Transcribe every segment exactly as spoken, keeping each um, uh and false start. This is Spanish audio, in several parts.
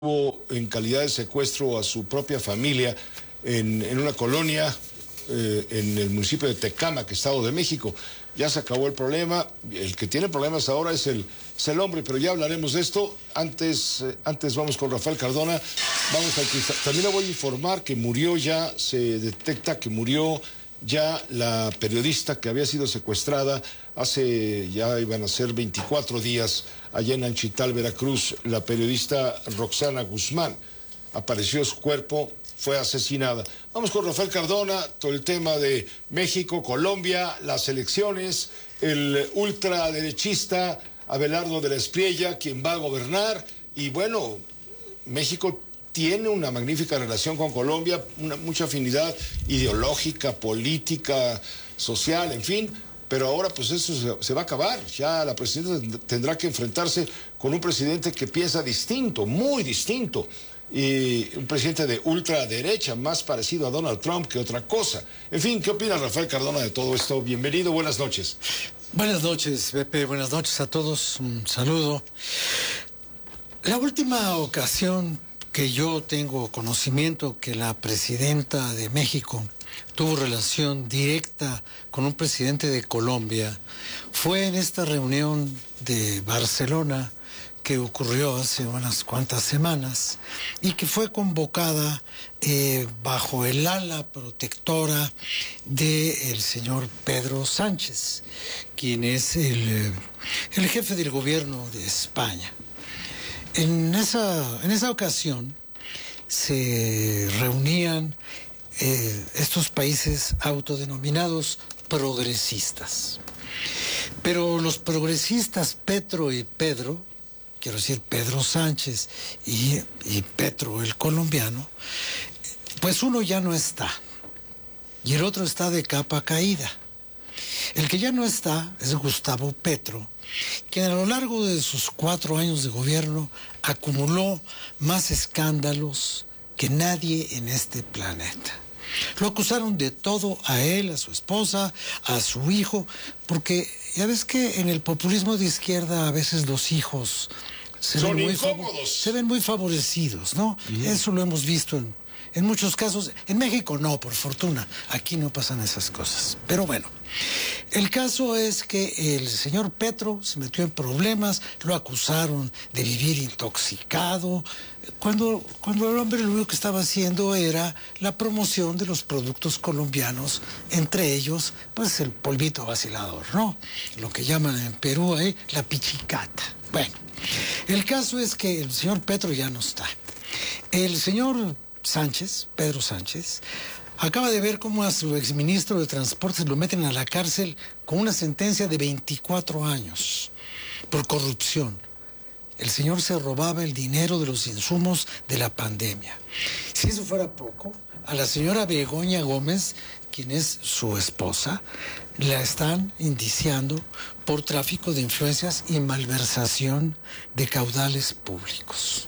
en calidad de secuestro a su propia familia en, en una colonia eh, en el municipio de Tecámac, Estado de México. Ya se acabó el problema. El que tiene problemas ahora es el, es el hombre, pero ya hablaremos de esto. Antes, eh, antes vamos con Rafael Cardona. Vamos a, también le voy a informar que murió ya, se detecta que murió ya la periodista que había sido secuestrada hace, ya iban a ser veinticuatro días, allá en Anchital, Veracruz. La periodista Roxana Guzmán, apareció su cuerpo, fue asesinada. Vamos con Rafael Cardona, todo el tema de México, Colombia, las elecciones, el ultraderechista Abelardo de la Espriella, quien va a gobernar, y bueno, México tiene una magnífica relación con Colombia, una, mucha afinidad ideológica, política, social, en fin, pero ahora pues eso se, se va a acabar. Ya la presidenta tendrá que enfrentarse con un presidente que piensa distinto, muy distinto, y un presidente de ultraderecha, más parecido a Donald Trump que otra cosa. En fin, ¿qué opina Rafael Cardona de todo esto? Bienvenido, buenas noches. Buenas noches, Pepe, buenas noches a todos, un saludo. La última ocasión que yo tengo conocimiento que la presidenta de México tuvo relación directa con un presidente de Colombia fue en esta reunión de Barcelona que ocurrió hace unas cuantas semanas y que fue convocada eh, bajo el ala protectora del señor Pedro Sánchez, quien es el, el jefe del gobierno de España. En esa, en esa ocasión se reunían eh, estos países autodenominados progresistas. Pero los progresistas Petro y Pedro, quiero decir Pedro Sánchez y, y Petro el colombiano, pues uno ya no está y el otro está de capa caída. El que ya no está es Gustavo Petro, quien a lo largo de sus cuatro años de gobierno acumuló más escándalos que nadie en este planeta. Lo acusaron de todo a él, a su esposa, a su hijo, porque ya ves que en el populismo de izquierda a veces los hijos se, Son ven, muy incómodos. se ven muy favorecidos, ¿no? Uh-huh. Eso lo hemos visto en, en muchos casos. En México no, por fortuna. Aquí no pasan esas cosas. Pero bueno, el caso es que el señor Petro se metió en problemas, lo acusaron de vivir intoxicado, cuando, cuando el hombre lo único que estaba haciendo era la promoción de los productos colombianos, entre ellos, pues el polvito vacilador, ¿no? Lo que llaman en Perú ahí la pichicata. Bueno, el caso es que el señor Petro ya no está. El señor Sánchez, Pedro Sánchez, acaba de ver cómo a su exministro de Transportes lo meten a la cárcel con una sentencia de veinticuatro años por corrupción. El señor se robaba el dinero de los insumos de la pandemia. Si eso fuera poco, a la señora Begoña Gómez, quien es su esposa, la están indiciando por tráfico de influencias y malversación de caudales públicos.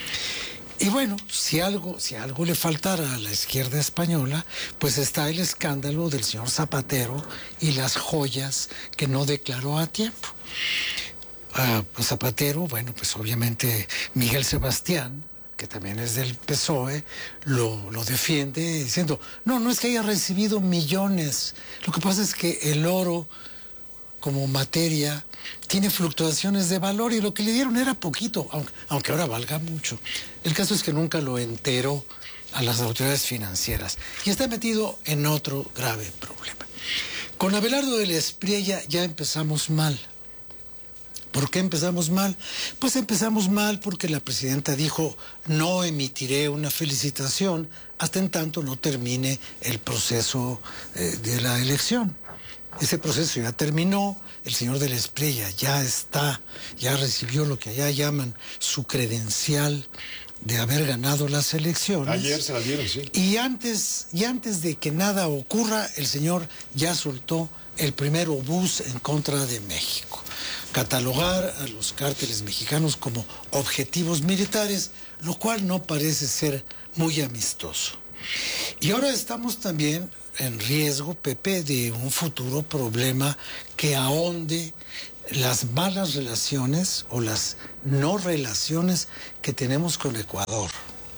Y bueno, si algo, si algo le faltara a la izquierda española, pues está el escándalo del señor Zapatero y las joyas que no declaró a tiempo. Ah, pues Zapatero, bueno, pues obviamente Miguel Sebastián, que también es del P S O E, lo, lo defiende diciendo, no, no es que haya recibido millones, lo que pasa es que el oro como materia tiene fluctuaciones de valor y lo que le dieron era poquito, aunque, aunque ahora valga mucho. El caso es que nunca lo enteró a las autoridades financieras y está metido en otro grave problema. Con Abelardo de la Espriella ya empezamos mal. ¿Por qué empezamos mal? Pues empezamos mal porque la presidenta dijo, no emitiré una felicitación hasta en tanto no termine el proceso eh, de la elección. Ese proceso ya terminó, el señor de la Espriella ya está, ya recibió lo que allá llaman su credencial de haber ganado las elecciones. Ayer se la dieron, sí. Y antes, y antes de que nada ocurra, el señor ya soltó el primer obús en contra de México. Catalogar a los cárteles mexicanos como objetivos militares, lo cual no parece ser muy amistoso. Y ahora estamos también en riesgo, Pepe, de un futuro problema que ahonde las malas relaciones o las no relaciones que tenemos con Ecuador.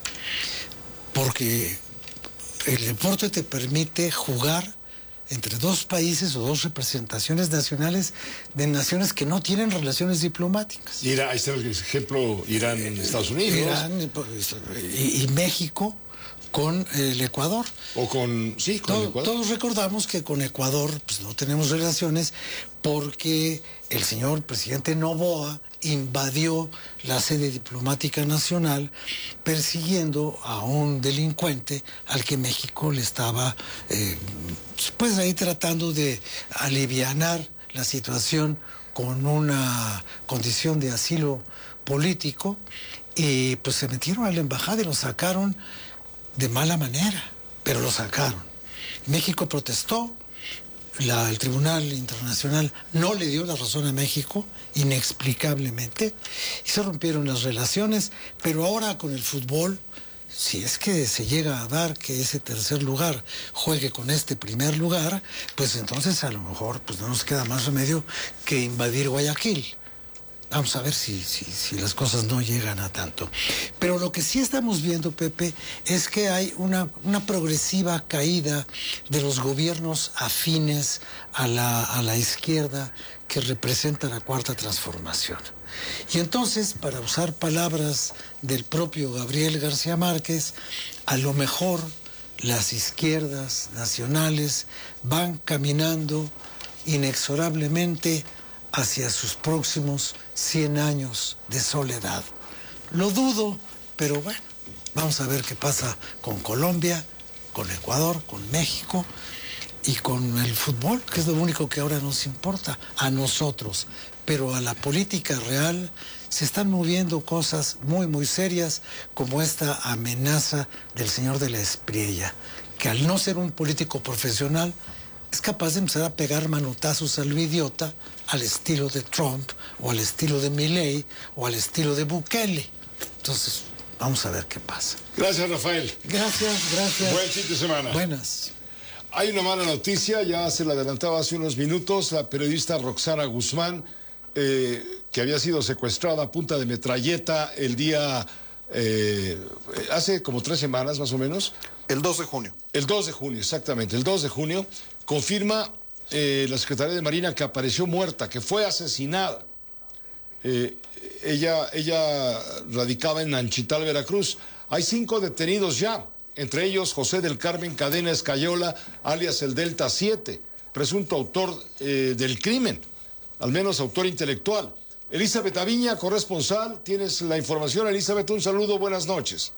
Porque el deporte te permite jugar entre dos países o dos representaciones nacionales de naciones que no tienen relaciones diplomáticas. Irán, ahí está el ejemplo, Irán, eh, Estados Unidos. Irán y, y México con el Ecuador. O con, sí, con Todo, el Ecuador. Todos recordamos que con Ecuador pues, no tenemos relaciones porque el señor presidente Noboa invadió la sede diplomática nacional persiguiendo a un delincuente al que México le estaba eh, pues ahí tratando de alivianar la situación con una condición de asilo político, y pues se metieron a la embajada y lo sacaron de mala manera, pero lo sacaron. México protestó, la, el Tribunal Internacional no le dio la razón a México, inexplicablemente, y se rompieron las relaciones, pero ahora con el fútbol, si es que se llega a dar que ese tercer lugar juegue con este primer lugar, pues entonces a lo mejor pues no nos queda más remedio que invadir Guayaquil. Vamos a ver si, si, si las cosas no llegan a tanto. Pero lo que sí estamos viendo, Pepe, es que hay una, una progresiva caída de los gobiernos afines a la, a la izquierda que representa la Cuarta Transformación. Y entonces, para usar palabras del propio Gabriel García Márquez, a lo mejor las izquierdas nacionales van caminando inexorablemente hacia sus próximos cien años de soledad. Lo dudo, pero bueno, vamos a ver qué pasa con Colombia, con Ecuador, con México y con el fútbol, que es lo único que ahora nos importa a nosotros. Pero a la política real se están moviendo cosas muy, muy serias, como esta amenaza del señor de la Espriella, que al no ser un político profesional, es capaz de empezar a pegar manotazos al idiota al estilo de Trump, o al estilo de Milei, o al estilo de Bukele. Entonces, vamos a ver qué pasa. Gracias, Rafael. Gracias, gracias. Buen fin de semana. Buenas. Hay una mala noticia, ya se la adelantaba hace unos minutos, la periodista Roxana Guzmán, eh, que había sido secuestrada a punta de metralleta el día, eh, hace como tres semanas más o menos. El dos de junio. El dos de junio, exactamente, el dos de junio, confirma eh, la Secretaría de Marina que apareció muerta, que fue asesinada. Eh, ella, ella radicaba en Nanchital, Veracruz. Hay cinco detenidos ya, entre ellos José del Carmen Cadena Escayola, alias el Delta siete, presunto autor eh, del crimen, al menos autor intelectual. Elizabeth Aviña, corresponsal, tienes la información. Elizabeth, un saludo, buenas noches.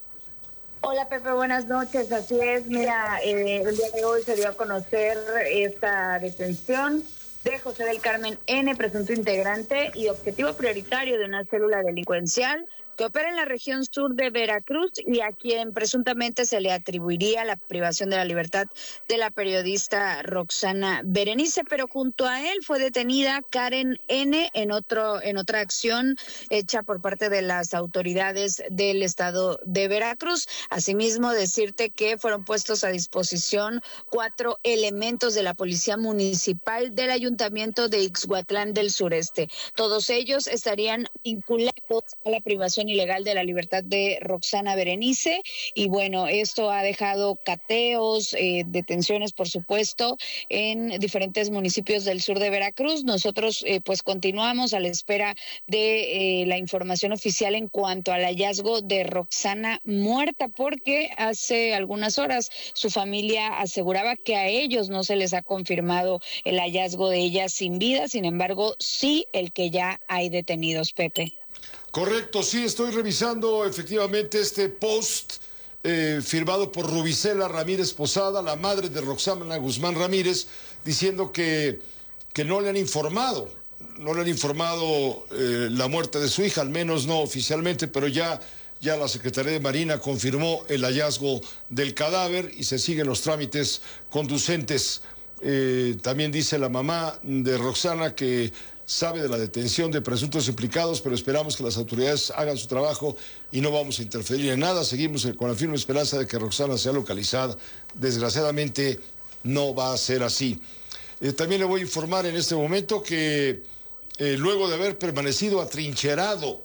Hola Pepe, buenas noches. Así es, mira, eh, el día de hoy se dio a conocer esta detención de José del Carmen N., presunto integrante y objetivo prioritario de una célula delincuencial que opera en la región sur de Veracruz y a quien presuntamente se le atribuiría la privación de la libertad de la periodista Roxana Berenice, pero junto a él fue detenida Karen N. en otro en otra acción hecha por parte de las autoridades del estado de Veracruz. Asimismo, decirte que fueron puestos a disposición cuatro elementos de la Policía Municipal del Ayuntamiento de Ixhuatlán del Sureste. Todos ellos estarían vinculados a la privación ilegal de la libertad de Roxana Berenice, y bueno, esto ha dejado cateos, eh, detenciones por supuesto en diferentes municipios del sur de Veracruz. Nosotros eh, pues continuamos a la espera de eh, la información oficial en cuanto al hallazgo de Roxana muerta, porque hace algunas horas su familia aseguraba que a ellos no se les ha confirmado el hallazgo de ella sin vida, sin embargo sí el que ya hay detenidos, Pepe. Correcto, sí, estoy revisando efectivamente este post eh, firmado por Rubicela Ramírez Posada, la madre de Roxana Guzmán Ramírez, diciendo que, que no le han informado, no le han informado eh, la muerte de su hija, al menos no oficialmente, pero ya, ya la Secretaría de Marina confirmó el hallazgo del cadáver y se siguen los trámites conducentes. Eh, también dice la mamá de Roxana que sabe de la detención de presuntos implicados, pero esperamos que las autoridades hagan su trabajo y no vamos a interferir en nada. Seguimos con la firme esperanza de que Roxana sea localizada. Desgraciadamente no va a ser así. Eh, también le voy a informar en este momento que eh, luego de haber permanecido atrincherado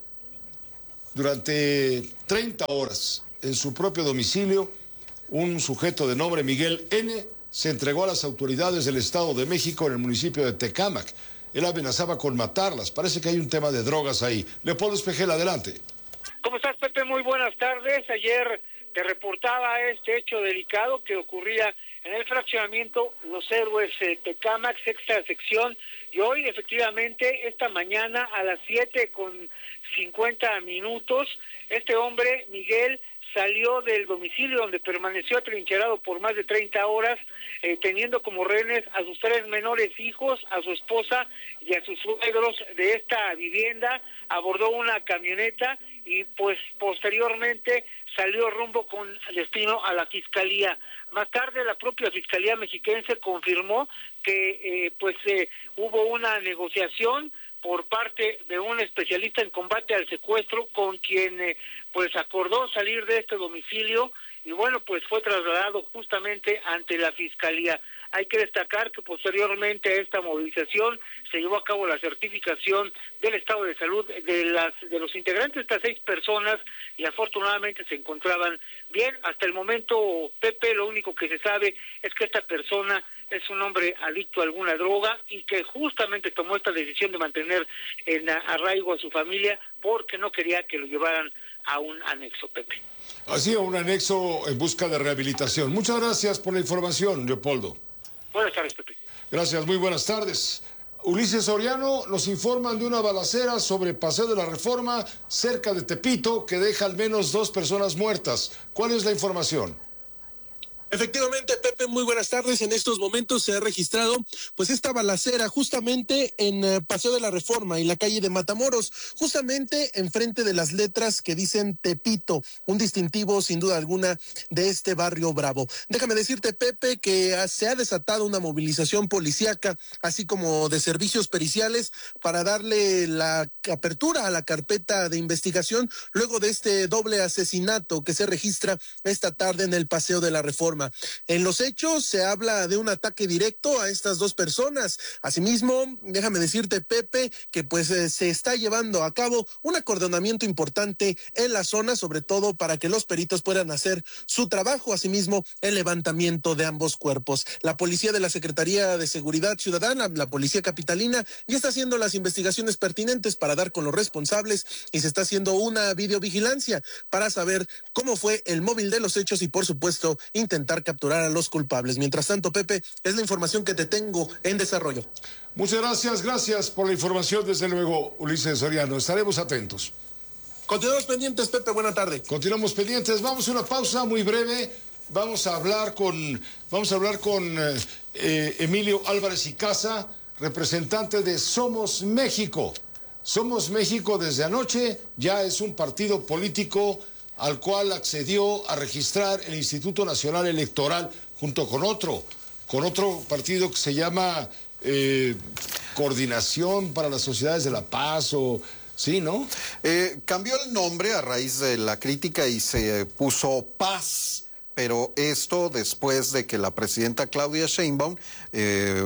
durante treinta horas en su propio domicilio, un sujeto de nombre Miguel N. se entregó a las autoridades del Estado de México en el municipio de Tecámac. Él amenazaba con matarlas. Parece que hay un tema de drogas ahí. Leopoldo Espejel, adelante. ¿Cómo estás, Pepe? Muy buenas tardes. Ayer te reportaba este hecho delicado que ocurría en el fraccionamiento Los Héroes eh, Tecámac, sexta sección, y hoy efectivamente esta mañana a las siete con cincuenta minutos, este hombre, Miguel, salió del domicilio donde permaneció atrincherado por más de treinta horas, eh, teniendo como rehenes a sus tres menores hijos, a su esposa y a sus suegros de esta vivienda. Abordó una camioneta y pues posteriormente salió rumbo con destino a la Fiscalía. Más tarde la propia Fiscalía mexiquense confirmó que eh, pues eh, hubo una negociación por parte de un especialista en combate al secuestro con quien eh, pues acordó salir de este domicilio y bueno, pues fue trasladado justamente ante la Fiscalía. Hay que destacar que posteriormente a esta movilización se llevó a cabo la certificación del estado de salud de las de los integrantes de estas seis personas y afortunadamente se encontraban bien. Hasta el momento, Pepe, lo único que se sabe es que esta persona es un hombre adicto a alguna droga y que justamente tomó esta decisión de mantener en arraigo a su familia porque no quería que lo llevaran a un anexo, Pepe. Así, a un anexo en busca de rehabilitación. Muchas gracias por la información, Leopoldo. Buenas tardes, Pepe. Gracias, muy buenas tardes. Ulises Soriano, nos informan de una balacera sobre Paseo de la Reforma cerca de Tepito que deja al menos dos personas muertas. ¿Cuál es la información? Efectivamente, Pepe, muy buenas tardes. En estos momentos se ha registrado pues esta balacera justamente en uh, Paseo de la Reforma y la calle de Matamoros, justamente enfrente de las letras que dicen Tepito, un distintivo sin duda alguna de este barrio bravo. Déjame decirte, Pepe, que uh, se ha desatado una movilización policíaca, así como de servicios periciales para darle la apertura a la carpeta de investigación luego de este doble asesinato que se registra esta tarde en el Paseo de la Reforma. En los hechos se habla de un ataque directo a estas dos personas. Asimismo, déjame decirte, Pepe, que pues eh, se está llevando a cabo un acordonamiento importante en la zona, sobre todo para que los peritos puedan hacer su trabajo, asimismo el levantamiento de ambos cuerpos. La policía de la Secretaría de Seguridad Ciudadana, la policía capitalina, ya está haciendo las investigaciones pertinentes para dar con los responsables y se está haciendo una videovigilancia para saber cómo fue el móvil de los hechos y por supuesto intentar capturar a los culpables. Mientras tanto, Pepe, es la información que te tengo en desarrollo. Muchas gracias, gracias por la información, desde luego, Ulises Soriano. Estaremos atentos. Continuamos pendientes, Pepe, buena tarde. Continuamos pendientes, vamos a una pausa muy breve. Vamos a hablar con, vamos a hablar con eh, eh, Emilio Álvarez y Casa, representante de Somos México. Somos México desde anoche ya es un partido político al cual accedió a registrar el Instituto Nacional Electoral junto con otro, con otro partido que se llama eh, Coordinación para las Sociedades de la Paz o... Sí, ¿no? Eh, cambió el nombre a raíz de la crítica y se puso Paz, pero esto después de que la presidenta Claudia Sheinbaum eh,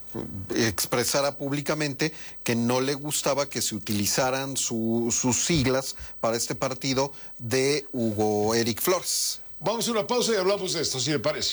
expresara públicamente que no le gustaba que se utilizaran su, sus siglas para este partido de Hugo Eric Flores. Vamos a una pausa y hablamos de esto, si le parece.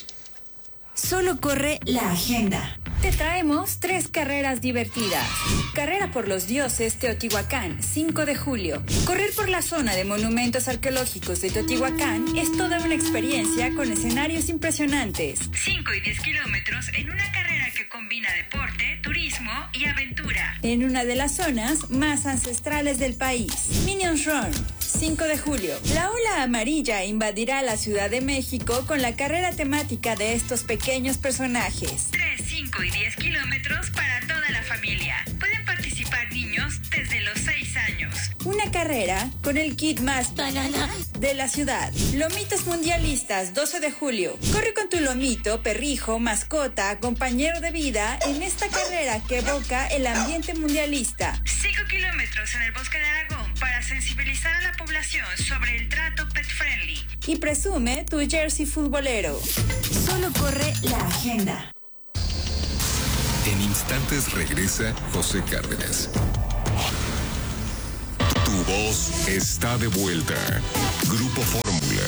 Solo corre la agenda. Te traemos tres carreras divertidas. Carrera por los dioses Teotihuacán, cinco de julio. Correr por la zona de monumentos arqueológicos de Teotihuacán es toda una experiencia con escenarios impresionantes. cinco y diez kilómetros en una carrera que combina deporte, turismo y aventura. En una de las zonas más ancestrales del país. Minions Run, cinco de julio. La ola amarilla invadirá la Ciudad de México con la carrera temática de estos pequeños personajes. tres, cinco y diez kilómetros para toda la familia. Pueden participar niños desde los seis años. Una carrera con el kit más banana de la ciudad. Lomitos mundialistas, doce de julio. Corre con tu lomito, perrijo, mascota, compañero de vida en esta carrera que evoca el ambiente mundialista. cinco kilómetros en el Bosque de Aragón para sensibilizar a la población sobre el trato pet friendly. Y presume tu jersey futbolero. Solo corre la agenda. En instantes regresa José Cárdenas. voz está de vuelta. Grupo Fórmula.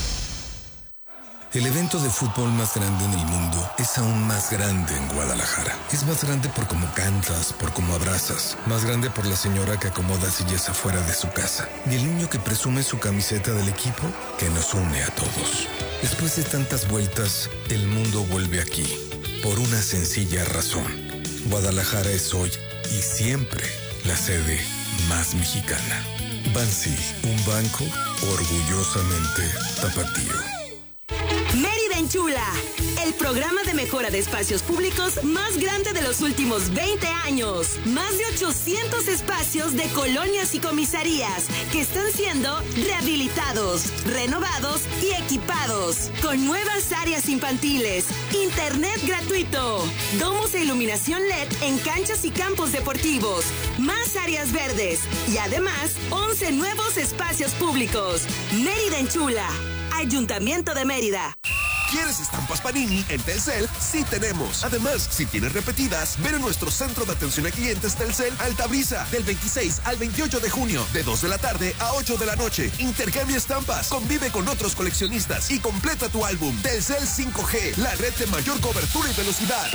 El evento de fútbol más grande en el mundo es aún más grande en Guadalajara. Es más grande por cómo cantas, por cómo abrazas. Más grande por la señora que acomoda sillas afuera de su casa. Y el niño que presume su camiseta del equipo que nos une a todos. Después de tantas vueltas, el mundo vuelve aquí. Por una sencilla razón. Guadalajara es hoy y siempre la sede más mexicana. Bansi, un banco orgullosamente tapatío. Mérida Enchula, el programa de mejora de espacios públicos más grande de los últimos veinte años. Más de ochocientos espacios de colonias y comisarías que están siendo rehabilitados, renovados y equipados. Con nuevas áreas infantiles, internet gratuito, domos e iluminación L E D en canchas y campos deportivos, más áreas verdes y además once nuevos espacios públicos. Mérida Enchula. Ayuntamiento de Mérida. ¿Quieres estampas Panini? En Telcel sí tenemos. Además, si tienes repetidas, ven a nuestro centro de atención a clientes Telcel Altabrisa del veintiséis al veintiocho de junio, de dos de la tarde a ocho de la noche. Intercambia estampas, convive con otros coleccionistas y completa tu álbum. Telcel cinco G, la red de mayor cobertura y velocidad.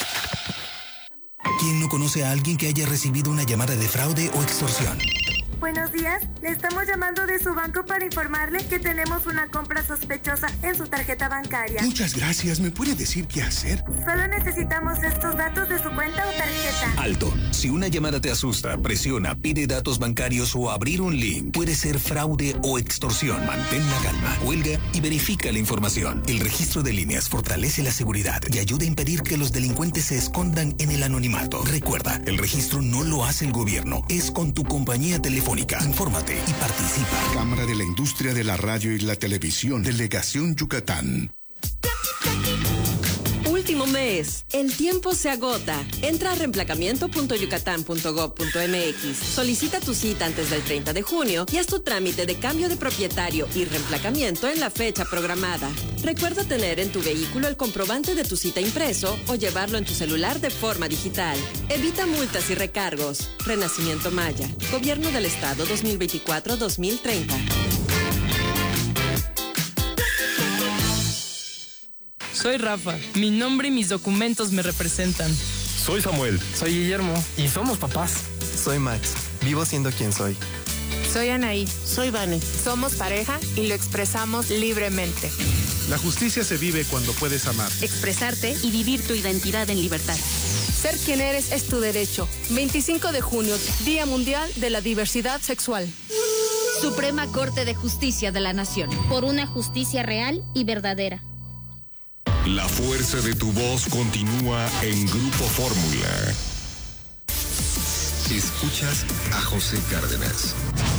¿Quién no conoce a alguien que haya recibido una llamada de fraude o extorsión? Buenos días, le estamos llamando de su banco para informarle que tenemos una compra sospechosa en su tarjeta bancaria. Muchas gracias, ¿me puede decir qué hacer? Solo necesitamos estos datos de su cuenta o tarjeta. Alto, si una llamada te asusta, presiona, pide datos bancarios o abrir un link, puede ser fraude o extorsión. Mantén la calma, huelga y verifica la información. El registro de líneas fortalece la seguridad y ayuda a impedir que los delincuentes se escondan en el anonimato. Recuerda, el registro no lo hace el gobierno, es con tu compañía telefónica. Infórmate y participa. Cámara de la Industria de la Radio y la Televisión, Delegación Yucatán. Último mes. El tiempo se agota. Entra a reemplacamiento punto yucatán punto gob punto mx. Solicita tu cita antes del treinta de junio y haz tu trámite de cambio de propietario y reemplacamiento en la fecha programada. Recuerda tener en tu vehículo el comprobante de tu cita impreso o llevarlo en tu celular de forma digital. Evita multas y recargos. Renacimiento Maya. Gobierno del Estado dos mil veinticuatro a dos mil treinta. Soy Rafa. Mi nombre y mis documentos me representan. Soy Samuel. Soy Guillermo. Y somos papás. Soy Max. Vivo siendo quien soy. Soy Anaí. Soy Vane. Somos pareja y lo expresamos libremente. La justicia se vive cuando puedes amar, expresarte y vivir tu identidad en libertad. Ser quien eres es tu derecho. veinticinco de junio, Día Mundial de la Diversidad Sexual. Suprema Corte de Justicia de la Nación. Por una justicia real y verdadera. La fuerza de tu voz continúa en Grupo Fórmula. Escuchas a José Cárdenas.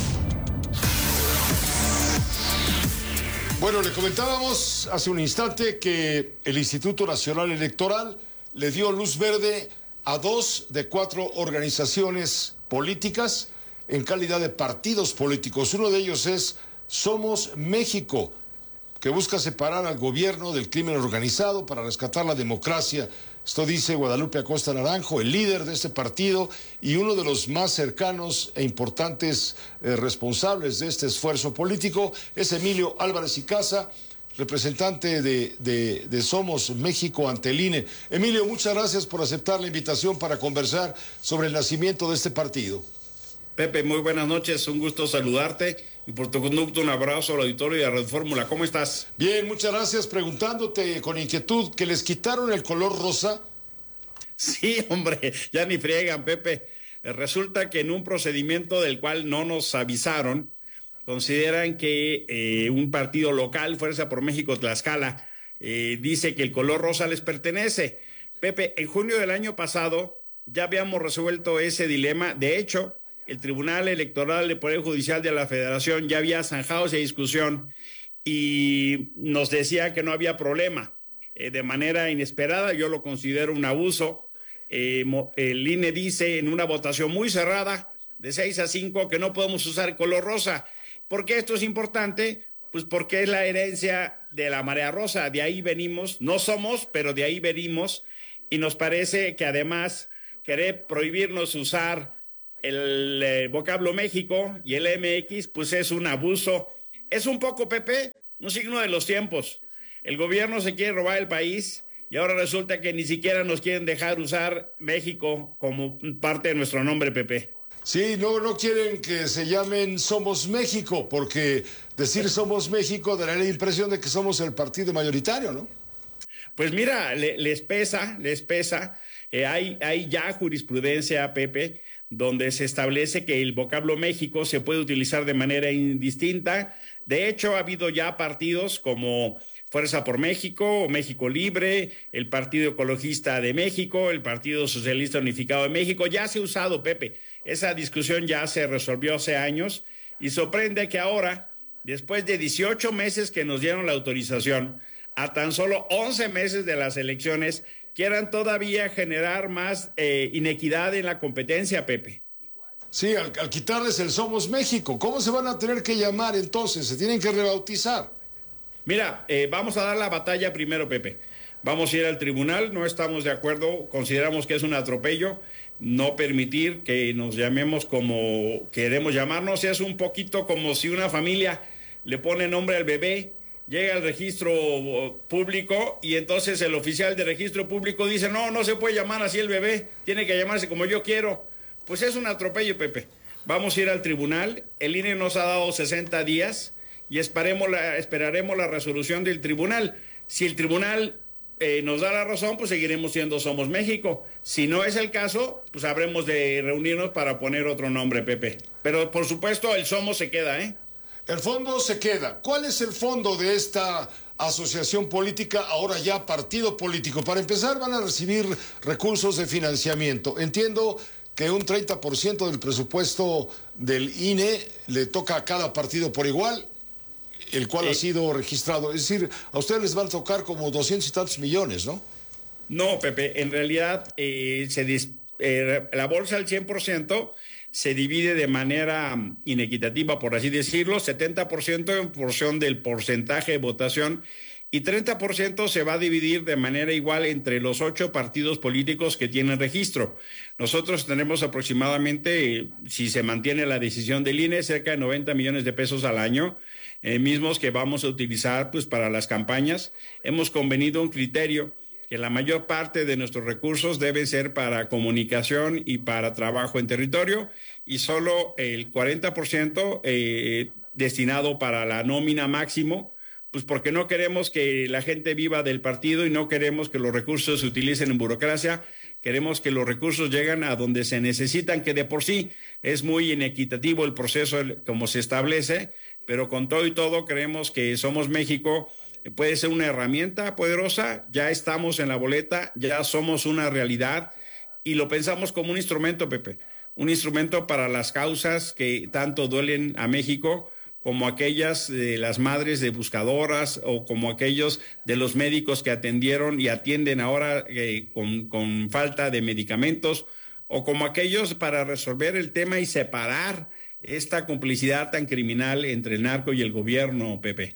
Bueno, le comentábamos hace un instante que el Instituto Nacional Electoral le dio luz verde a dos de cuatro organizaciones políticas en calidad de partidos políticos. Uno de ellos es Somos México, que busca separar al gobierno del crimen organizado para rescatar la democracia. Esto dice Guadalupe Acosta Naranjo, el líder de este partido y uno de los más cercanos e importantes eh, responsables de este esfuerzo político, es Emilio Álvarez y Casa, representante de, de, de Somos México ante el I N E. Emilio, muchas gracias por aceptar la invitación para conversar sobre el nacimiento de este partido. Pepe, muy buenas noches, un gusto saludarte y por tu conducto un abrazo al auditorio de Red Fórmula. ¿Cómo estás? Bien, muchas gracias. Preguntándote con inquietud, ¿que les quitaron el color rosa? Sí, hombre, ya ni friegan, Pepe. Resulta que en un procedimiento del cual no nos avisaron, consideran que eh, un partido local, Fuerza por México Tlaxcala, eh, dice que el color rosa les pertenece. Pepe, en junio del año pasado ya habíamos resuelto ese dilema. De hecho, el Tribunal Electoral del Poder Judicial de la Federación ya había zanjado esa discusión y nos decía que no había problema. Eh, de manera inesperada, yo lo considero un abuso. Eh, el I N E dice en una votación muy cerrada, de seis a cinco, que no podemos usar el color rosa. ¿Por qué esto es importante? Pues porque es la herencia de la marea rosa. De ahí venimos, no somos, pero de ahí venimos. Y nos parece que además querer prohibirnos usar el eh, vocablo México y el M X, pues es un abuso. Es un poco, Pepe, un signo de los tiempos. El gobierno se quiere robar el país y ahora resulta que ni siquiera nos quieren dejar usar México como parte de nuestro nombre, Pepe. Sí, no, no quieren que se llamen Somos México, porque decir Somos México dará la impresión de que somos el partido mayoritario, ¿no? Pues mira, le, les pesa, les pesa. Eh, hay, hay ya jurisprudencia, Pepe, donde se establece que el vocablo México se puede utilizar de manera indistinta. De hecho, ha habido ya partidos como Fuerza por México, México Libre, el Partido Ecologista de México, el Partido Socialista Unificado de México. Ya se ha usado, Pepe. Esa discusión ya se resolvió hace años y sorprende que ahora, después de dieciocho meses que nos dieron la autorización, a tan solo once meses de las elecciones, quieran todavía generar más eh, inequidad en la competencia, Pepe. Sí, al, al quitarles el Somos México, ¿cómo se van a tener que llamar entonces? ¿Se tienen que rebautizar? Mira, eh, vamos a dar la batalla primero, Pepe. Vamos a ir al tribunal, no estamos de acuerdo, consideramos que es un atropello, no permitir que nos llamemos como queremos llamarnos. Es un poquito como si una familia le pone nombre al bebé, llega al registro público y entonces el oficial de registro público dice, no, no se puede llamar así el bebé, tiene que llamarse como yo quiero. Pues es un atropello, Pepe. Vamos a ir al tribunal, el I N E nos ha dado sesenta días y esperemos la, esperaremos la resolución del tribunal. Si el tribunal eh, nos da la razón, pues seguiremos siendo Somos México. Si no es el caso, pues habremos de reunirnos para poner otro nombre, Pepe. Pero por supuesto el Somos se queda, ¿eh? El fondo se queda. ¿Cuál es el fondo de esta asociación política, ahora ya partido político? Para empezar, van a recibir recursos de financiamiento. Entiendo que un treinta por ciento del presupuesto del I N E le toca a cada partido por igual, el cual eh, ha sido registrado. Es decir, a ustedes les van a tocar como doscientos y tantos millones, ¿no? No, Pepe, en realidad eh, se dis, eh, la bolsa al cien por ciento se divide de manera inequitativa, por así decirlo, setenta por ciento en función del porcentaje de votación y treinta por ciento se va a dividir de manera igual entre los ocho partidos políticos que tienen registro. Nosotros tenemos aproximadamente, si se mantiene la decisión del I N E, cerca de noventa millones de pesos al año, eh, mismos que vamos a utilizar pues para las campañas. Hemos convenido un criterio que la mayor parte de nuestros recursos deben ser para comunicación y para trabajo en territorio y solo el cuarenta por ciento eh, destinado para la nómina máximo, pues porque no queremos que la gente viva del partido y no queremos que los recursos se utilicen en burocracia, queremos que los recursos lleguen a donde se necesitan, que de por sí es muy inequitativo el proceso como se establece, pero con todo y todo creemos que Somos México puede ser una herramienta poderosa. Ya estamos en la boleta, ya somos una realidad y lo pensamos como un instrumento, Pepe, un instrumento para las causas que tanto duelen a México, como aquellas de las madres de buscadoras o como aquellos de los médicos que atendieron y atienden ahora eh, con, con falta de medicamentos, o como aquellos para resolver el tema y separar esta complicidad tan criminal entre el narco y el gobierno, Pepe.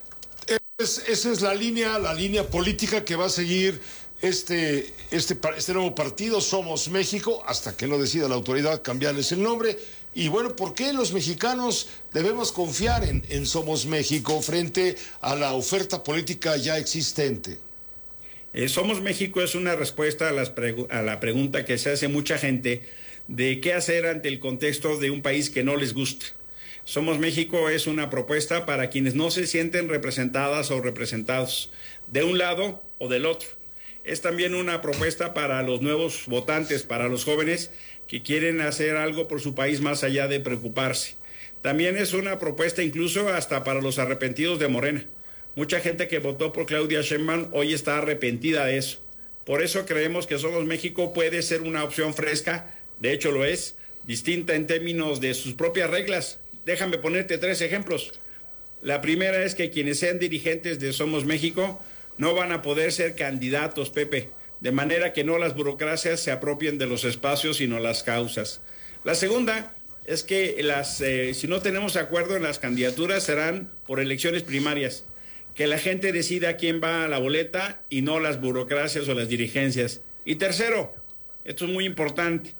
Es, esa es la línea, la línea política que va a seguir este, este, este nuevo partido, Somos México, hasta que lo decida la autoridad cambiarles el nombre. Y bueno, ¿por qué los mexicanos debemos confiar en, en Somos México frente a la oferta política ya existente? Eh, Somos México es una respuesta a, las a la pregunta que se hace mucha gente de qué hacer ante el contexto de un país que no les guste. Somos México es una propuesta para quienes no se sienten representadas o representados de un lado o del otro. Es también una propuesta para los nuevos votantes, para los jóvenes que quieren hacer algo por su país más allá de preocuparse. También es una propuesta incluso hasta para los arrepentidos de Morena. Mucha gente que votó por Claudia Sheinbaum hoy está arrepentida de eso. Por eso creemos que Somos México puede ser una opción fresca, de hecho lo es, distinta en términos de sus propias reglas. Déjame ponerte tres ejemplos. La primera es que quienes sean dirigentes de Somos México no van a poder ser candidatos, Pepe, de manera que no las burocracias se apropien de los espacios, sino las causas. La segunda es que las, eh, si no tenemos acuerdo en las candidaturas, serán por elecciones primarias, que la gente decida quién va a la boleta y no las burocracias o las dirigencias. Y tercero, esto es muy importante,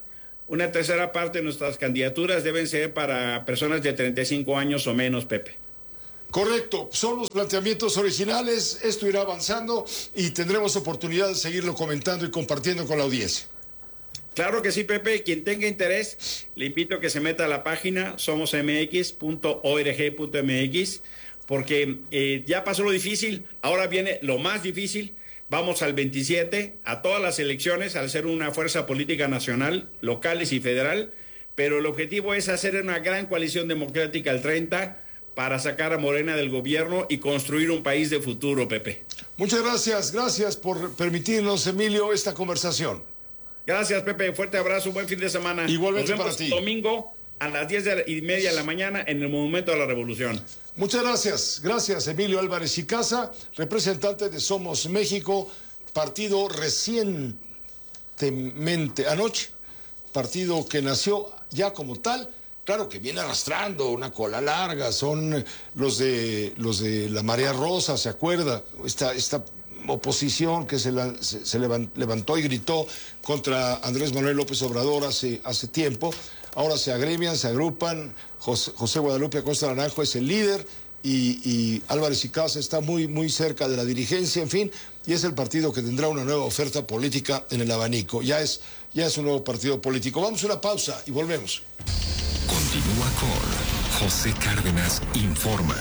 Una tercera parte de nuestras candidaturas deben ser para personas de treinta y cinco años o menos, Pepe. Correcto, son los planteamientos originales, esto irá avanzando y tendremos oportunidad de seguirlo comentando y compartiendo con la audiencia. Claro que sí, Pepe. Quien tenga interés, le invito a que se meta a la página somos m x punto org punto m x, porque eh, ya pasó lo difícil, ahora viene lo más difícil. Vamos al veintisiete, a todas las elecciones, al ser una fuerza política nacional, locales y federal, pero el objetivo es hacer una gran coalición democrática el treinta para sacar a Morena del gobierno y construir un país de futuro, Pepe. Muchas gracias, gracias por permitirnos, Emilio, esta conversación. Gracias, Pepe. Fuerte abrazo, buen fin de semana. Igualmente Nos vemos para ti. Domingo a las diez y media de la mañana en el Monumento a la Revolución. Muchas gracias. Gracias, Emilio Álvarez y Casa, representante de Somos México, partido recientemente, anoche, partido que nació ya como tal. Claro que viene arrastrando una cola larga, son los de los de la Marea Rosa, ¿se acuerda? Esta, esta oposición que se, la, se, se levantó y gritó contra Andrés Manuel López Obrador hace, hace tiempo. Ahora se agremian, se agrupan. José, José Guadalupe Acosta Naranjo es el líder y, y Álvarez y Casa está muy, muy cerca de la dirigencia, en fin, y es el partido que tendrá una nueva oferta política en el abanico. Ya es, ya es un nuevo partido político. Vamos a una pausa y volvemos. Continúa con José Cárdenas Informa.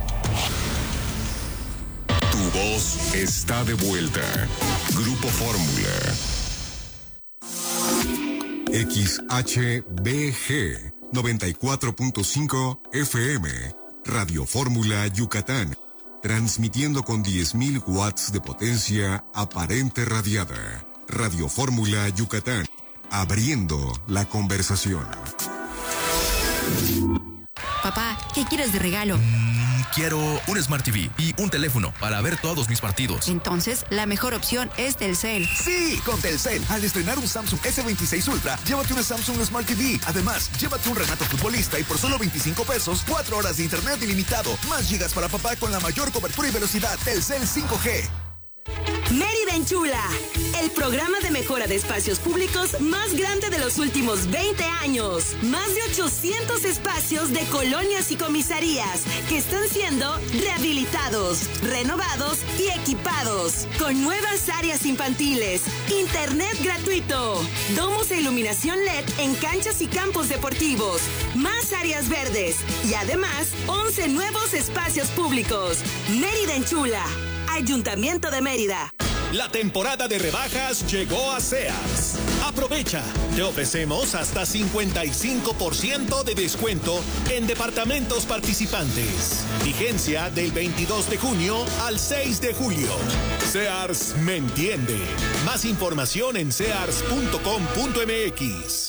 Tu voz está de vuelta. Grupo Fórmula. X H B G noventa y cuatro punto cinco F M. Radio Fórmula Yucatán. Transmitiendo con diez mil watts de potencia aparente radiada. Radio Fórmula Yucatán. Abriendo la conversación. Papá, ¿qué quieres de regalo? Mm, quiero un Smart T V y un teléfono para ver todos mis partidos. Entonces, la mejor opción es Telcel. Sí, con Telcel. Al estrenar un Samsung S veintiséis Ultra, llévate una Samsung Smart T V. Además, llévate un Renato Futbolista y por solo veinticinco pesos, cuatro horas de internet ilimitado. Más gigas para papá con la mayor cobertura y velocidad. Telcel cinco G. Mérida Enchula, el programa de mejora de espacios públicos más grande de los últimos veinte años. Más de ochocientos espacios de colonias y comisarías que están siendo rehabilitados, renovados y equipados. Con nuevas áreas infantiles, internet gratuito, domos e iluminación L E D en canchas y campos deportivos, más áreas verdes y además once nuevos espacios públicos. Mérida Enchula. Ayuntamiento de Mérida. La temporada de rebajas llegó a Sears. Aprovecha, te ofrecemos hasta cincuenta y cinco por ciento de descuento en departamentos participantes. Vigencia del veintidós de junio al seis de julio. Sears me entiende. Más información en sears punto com punto m x.